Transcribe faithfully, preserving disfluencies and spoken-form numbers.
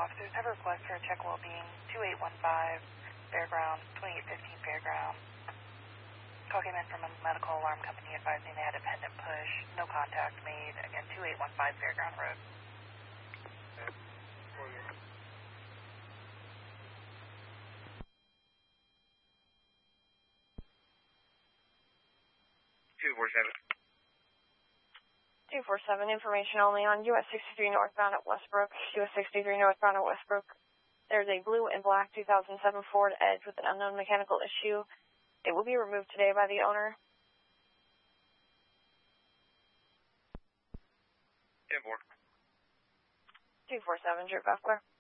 officers have a request for a check well-being, two eight one five, Fairground, twenty-eight fifteen Fairground. Call came in from a medical alarm company advising they had a pendant push. No contact made. Again, two eight one five Fairground Road. two four seven. two four seven, information only on U S sixty-three northbound at Westbrook. U S sixty-three northbound at Westbrook. There's a blue and black two thousand seven Ford Edge with an unknown mechanical issue. It will be removed today by the owner. ten four. two four seven, Drip Buffler.